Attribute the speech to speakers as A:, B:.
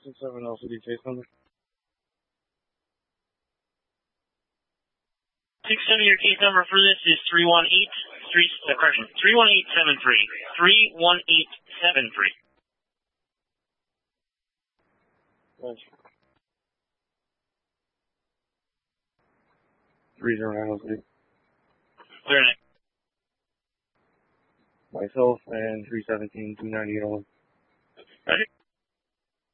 A: 667 LCD case number.
B: 67, your case number for this is 31873. 31873.
A: Thanks. 309 LCD.
B: Clear next.
A: Myself and 317 298.
B: Ready?